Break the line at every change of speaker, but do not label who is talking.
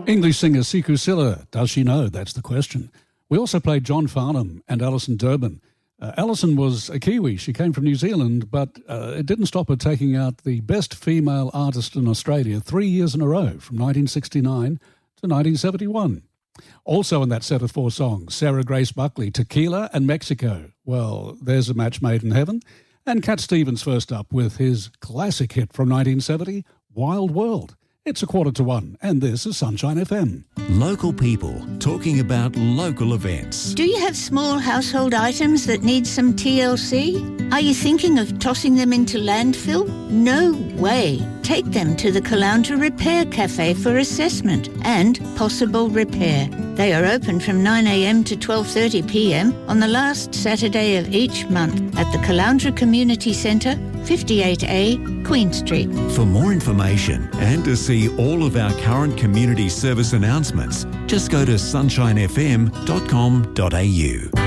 English singer Siku Silla, does she know? That's the question. We also played John Farnham and Alison Durbin. Alison was a Kiwi. She came from New Zealand, but it didn't stop her taking out the best female artist in Australia 3 years in a row, from 1969 to 1971. Also in that set of 4 songs, Sarah Grace Buckley, Tequila and Mexico. Well, there's a match made in heaven. And Cat Stevens first up with his classic hit from 1970, Wild World. It's 1:45, and this is Sunshine FM.
Local people talking about local events.
Do you have small household items that need some TLC? Are you thinking of tossing them into landfill? No way. Take them to the Caloundra Repair Cafe for assessment and possible repair. They are open from 9 a.m. to 12:30 p.m. on the last Saturday of each month at the Caloundra Community Centre, 58A, Queen Street.
For more information and to see all of our current community service announcements, just go to sunshinefm.com.au.